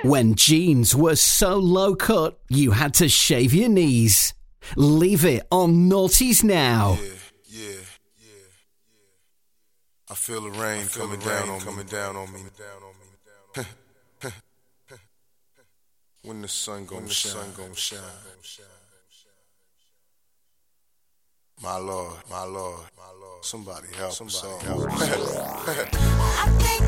When jeans were so low cut, you had to shave your knees. Leave it on Naughties Now. Yeah. I feel the rain coming down on me. When the sun gon' shine. My Lord, somebody help.